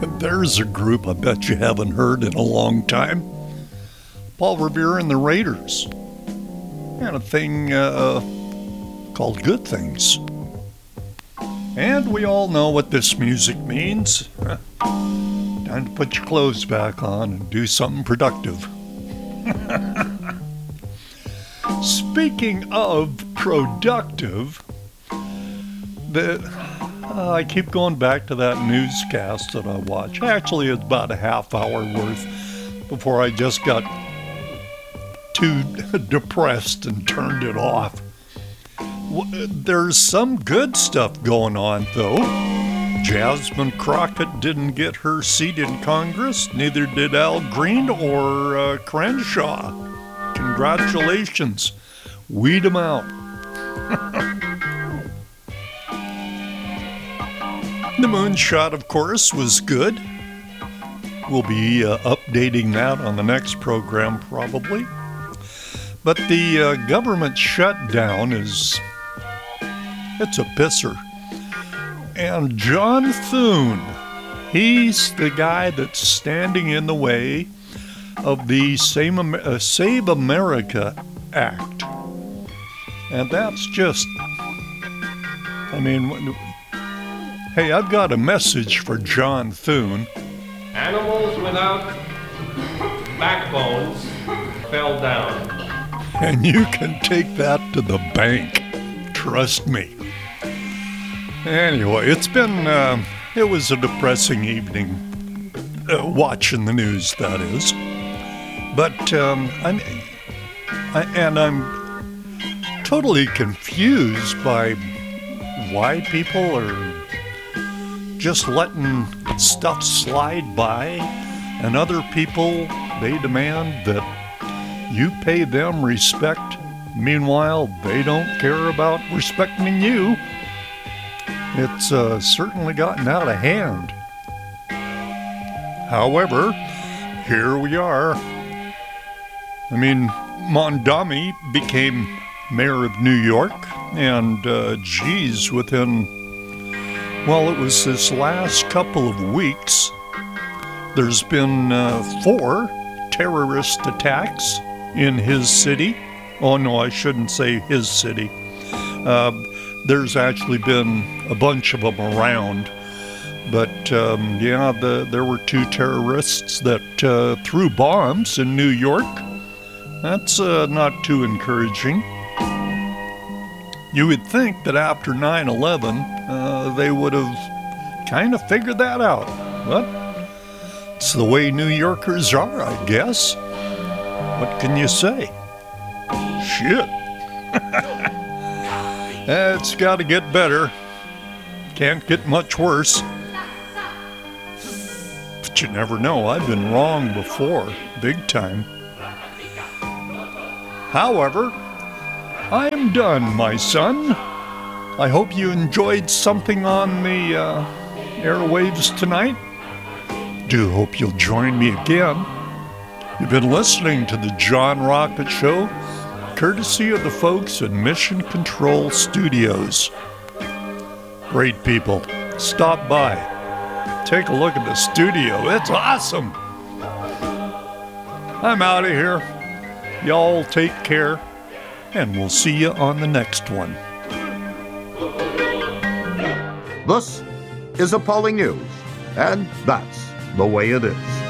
There's a group I bet you haven't heard in a long time. Paul Revere and the Raiders. And a thing called Good Things. And we all know what this music means. Time to put your clothes back on and do something productive. Speaking of productive, I keep going back to that newscast that I watch. Actually, it's about a half hour worth before I just got too depressed and turned it off. There's some good stuff going on, though. Jasmine Crockett didn't get her seat in Congress, neither did Al Green or Crenshaw. Congratulations. Weed them out. The moonshot, of course, was good. We'll be updating that on the next program, probably. But the government shutdown it's a pisser. And John Thune, he's the guy that's standing in the way of the Save America Act. And that's just, hey, I've got a message for John Thune. Animals without backbones fell down. And you can take that to the bank. Trust me. Anyway, it was a depressing evening, watching the news, that is. But I'm totally confused by why people are just letting stuff slide by, and other people, they demand that you pay them respect. Meanwhile, they don't care about respecting you. It's certainly gotten out of hand. However, here we are. Mondami became mayor of New York, and it was this last couple of weeks, there's been 4 terrorist attacks in his city. Oh no, I shouldn't say his city. There's actually been a bunch of them around. But there were 2 terrorists that threw bombs in New York. That's not too encouraging. You would think that after 9/11, they would have kind of figured that out. But it's the way New Yorkers are, I guess. What can you say? Shit. It's got to get better. Can't get much worse. But you never know. I've been wrong before, big time. However, I'm done, my son. I hope you enjoyed something on the airwaves tonight. Do hope you'll join me again. You've been listening to the John Rocket Show, courtesy of the folks at Mission Control Studios. Great people. Stop by. Take a look at the studio. It's awesome. I'm out of here. Y'all take care, and we'll see you on the next one. This is Appalling News, and that's the way it is.